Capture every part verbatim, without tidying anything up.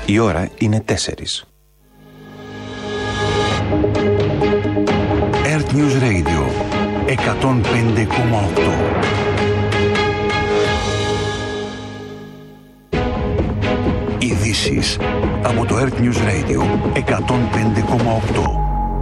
Η ώρα είναι τέσσερις. Earth News Radio εκατόν πέντε κόμμα οκτώ. Ειδήσεις από το Earth News Radio εκατόν πέντε κόμμα οκτώ.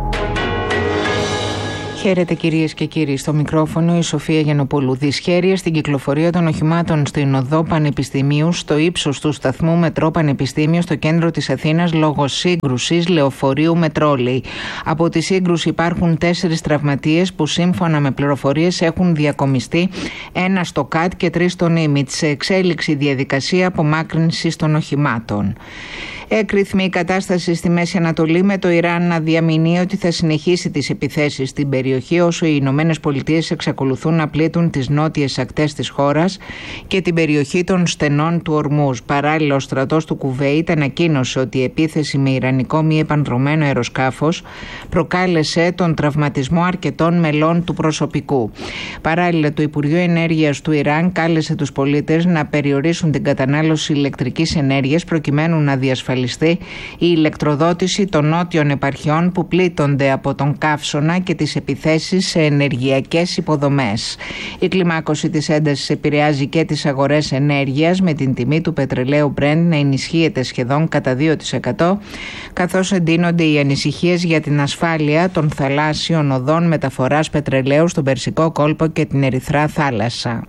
Χαίρετε κυρίες και κύριοι, στο μικρόφωνο η Σοφία Γιαννοπούλου. Δυσχέρεια στην κυκλοφορία των οχημάτων στην οδό Πανεπιστημίου στο ύψος του σταθμού μετρό Πανεπιστήμιο στο κέντρο της Αθήνας λόγω σύγκρουσης λεωφορείου με τρόλεϊ. Από τη σύγκρουση υπάρχουν τέσσερις τραυματίες που σύμφωνα με πληροφορίες έχουν διακομιστεί, ένα στο ΚΑΤ και τρεις στον ΙΜΙΤ, σε εξέλιξη διαδικασία απομάκρυνσης των οχημάτων. Έκρηθμη η κατάσταση στη Μέση Ανατολή, με το Ιράν να διαμηνύει ότι θα συνεχίσει τις επιθέσεις στην περιοχή όσο οι Ηνωμένες Πολιτείες εξακολουθούν να πλήττουν τις νότιες ακτές της χώρας και την περιοχή των στενών του Ορμούζ. Παράλληλα, ο στρατός του Κουβέιτ ανακοίνωσε ότι η επίθεση με ιρανικό μη επανδρωμένο αεροσκάφος προκάλεσε τον τραυματισμό αρκετών μελών του προσωπικού. Παράλληλα, το Υπουργείο Ενέργειας του Ιράν κάλεσε τους πολίτες να περιορίσουν την κατανάλωση ηλεκτρικής ενέργειας προκειμένου να διασφαλιστεί η ηλεκτροδότηση των νότιων επαρχιών που πλήττονται από τον καύσωνα και τις επιθέσεις σε ενεργειακές υποδομές. Η κλιμάκωση της έντασης επηρεάζει και τις αγορές ενέργειας, με την τιμή του πετρελαίου Brent να ενισχύεται σχεδόν κατά δύο τοις εκατό, καθώς εντείνονται οι ανησυχίες για την ασφάλεια των θαλάσσιων οδών μεταφοράς πετρελαίου στον Περσικό κόλπο και την Ερυθρά θάλασσα.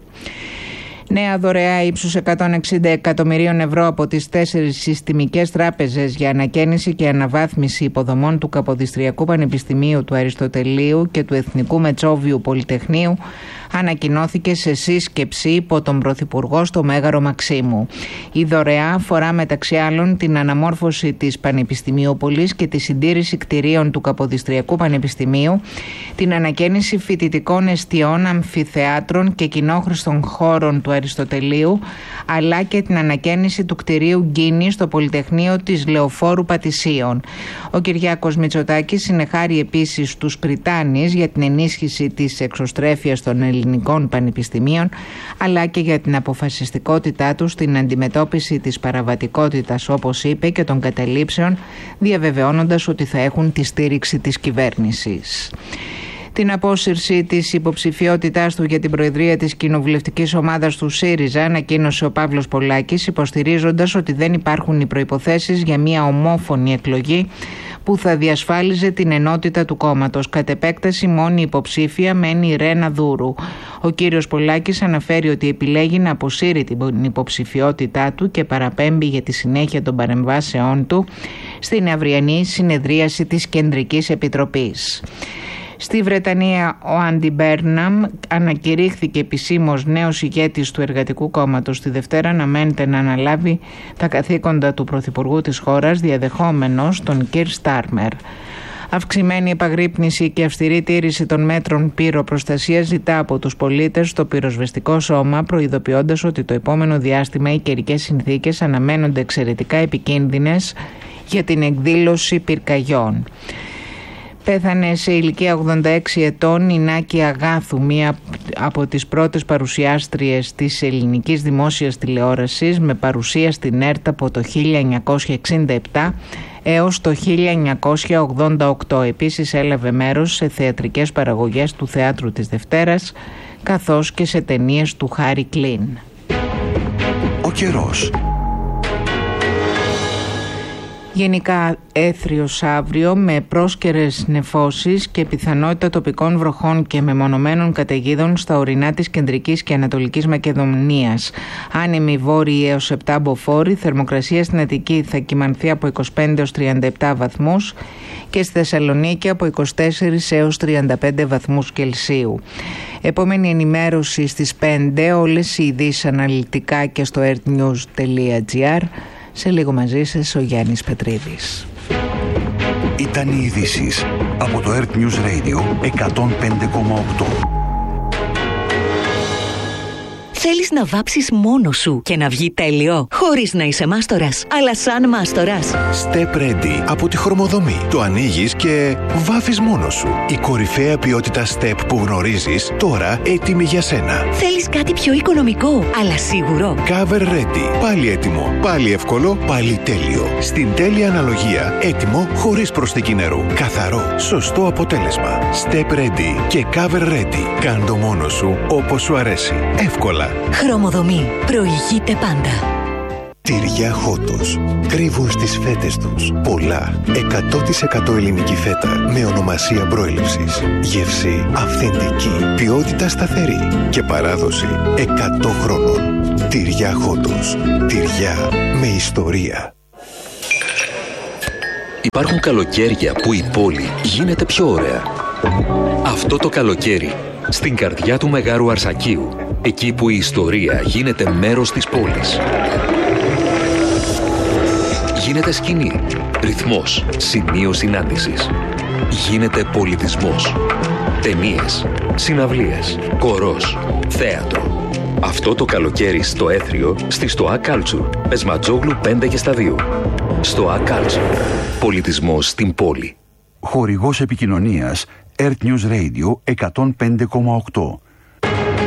Νέα δωρεά ύψους εκατόν εξήντα εκατομμυρίων ευρώ από τις τέσσερις συστημικές τράπεζες για ανακαίνιση και αναβάθμιση υποδομών του Καποδιστριακού Πανεπιστημίου του Αριστοτελείου και του Εθνικού Μετσόβιου Πολυτεχνείου ανακοινώθηκε σε σύσκεψη υπό τον Πρωθυπουργό στο Μέγαρο Μαξίμου. Η δωρεά αφορά μεταξύ άλλων την αναμόρφωση της Πανεπιστημιούπολης και τη συντήρηση κτηρίων του Καποδιστριακού Πανεπιστημίου, την ανακαίνιση φοιτητικών εστιών, αμφιθεάτρων και κοινόχρηστων χώρων του Αριστοτελείου, αλλά και την ανακαίνιση του κτηρίου Γκίνη στο Πολυτεχνείο της Λεωφόρου Πατησίων. Ο Κυριάκος Μητσοτάκης συνεχάρει επίσης τους Πριτάνης για την ενίσχυση της εξωστρέφειας των ελληνικών πανεπιστημίων, αλλά και για την αποφασιστικότητά τους στην αντιμετώπιση της παραβατικότητας, όπως είπε, και των καταλήψεων, διαβεβαιώνοντας ότι θα έχουν τη στήριξη της κυβέρνησης. Την απόσυρση της υποψηφιότητάς του για την προεδρία της κοινοβουλευτικής ομάδας του ΣΥΡΙΖΑ ανακοίνωσε ο Παύλος Πολάκης, υποστηρίζοντας ότι δεν υπάρχουν οι προϋποθέσεις για μια ομόφωνη εκλογή που θα διασφάλιζε την ενότητα του κόμματος. Κατ' επέκταση, μόνη υποψήφια μένει η Ρένα Δούρου. Ο κύριος Πολάκης αναφέρει ότι επιλέγει να αποσύρει την υποψηφιότητά του και παραπέμπει για τη συνέχεια των παρεμβάσεών του στην αυριανή συνεδρίαση της Κεντρικής Επιτροπής. Στη Βρετανία, ο Άντι Μπέρναμ ανακηρύχθηκε επισήμως νέος ηγέτης του Εργατικού Κόμματος. Τη Δευτέρα αναμένεται να αναλάβει τα καθήκοντα του Πρωθυπουργού της χώρας, διαδεχόμενος τον Κιρ Στάρμερ. Αυξημένη επαγρύπνηση και αυστηρή τήρηση των μέτρων πυροπροστασίας ζητά από τους πολίτες στο πυροσβεστικό σώμα, προειδοποιώντας ότι το επόμενο διάστημα οι καιρικές συνθήκες αναμένονται εξαιρετικά επικίνδυνες για την εκδήλωση πυρκαγιών. Πέθανε σε ηλικία ογδόντα έξι ετών η Νάκη Αγάθου, μία από τις πρώτες παρουσιάστριες της ελληνικής δημόσιας τηλεόρασης, με παρουσία στην ΕΡΤ από το χίλια εννιακόσια εξήντα επτά έως το χίλια εννιακόσια ογδόντα οκτώ. Επίσης έλαβε μέρος σε θεατρικές παραγωγές του Θεάτρου της Δευτέρας, καθώς και σε ταινίες του Χάρι Κλίν. Ο καιρός. Γενικά έθριος αύριο, με πρόσκαιρες νεφώσεις και πιθανότητα τοπικών βροχών και μεμονωμένων καταιγίδων στα ορεινά της Κεντρικής και Ανατολικής Μακεδονίας. Άνεμοι βόρειοι έως επτά μποφόρ, θερμοκρασία στην Αττική θα κυμανθεί από είκοσι πέντε έως τριάντα επτά βαθμούς και στη Θεσσαλονίκη από είκοσι τέσσερα έως τριάντα πέντε βαθμούς Κελσίου. Επόμενη ενημέρωση στις πέντε, όλες οι ειδήσεις αναλυτικά και στο earthnews τελεία gr. Σε λίγο μαζί σας ο Γιάννης Πετρίδης. Ήταν οι ειδήσεις από το Earth News Radio εκατόν πέντε κόμμα οκτώ. Θέλεις να βάψεις μόνος σου και να βγει τέλειο, χωρίς να είσαι μάστορας, αλλά σαν μάστορας. Step Ready από τη Χρωμοδομή. Το ανοίγεις και βάφεις μόνος σου. Η κορυφαία ποιότητα Step που γνωρίζεις, τώρα έτοιμη για σένα. Θέλεις κάτι πιο οικονομικό, αλλά σίγουρο. Cover Ready. Πάλι έτοιμο. Πάλι εύκολο. Πάλι τέλειο. Στην τέλεια αναλογία. Έτοιμο χωρίς προσθήκη νερού. Καθαρό. Σωστό αποτέλεσμα. Step Ready και Cover Ready. Κάν' το μόνος σου όπως σου αρέσει. Εύκολα. Χρωμοδομή. Προηγείται πάντα. Τυριά Χότος. Κρύβουν στις φέτες τους πολλά. εκατό τοις εκατό ελληνική φέτα με ονομασία προέλευσης. Γεύση αυθεντική. Ποιότητα σταθερή. Και παράδοση εκατό χρόνων. Τυριά Χότος. Τυριά με ιστορία. Υπάρχουν καλοκαίρια που η πόλη γίνεται πιο ωραία. Αυτό το καλοκαίρι, στην καρδιά του Μεγάρου Αρσακίου, εκεί που η ιστορία γίνεται μέρος της πόλης. Γίνεται σκηνή, ρυθμός, σημείο συνάντησης. Γίνεται πολιτισμός. Ταινίες, συναυλίες, κορός, θέατρο. Αυτό το καλοκαίρι στο Έθριο, στη Στοά Κάλτσουρ, Πεσματζόγλου πέντε και στα δύο. Στοά Κάλτσουρ. Πολιτισμός στην πόλη. Χορηγός επικοινωνίας Earth News Radio εκατόν πέντε κόμμα οκτώ.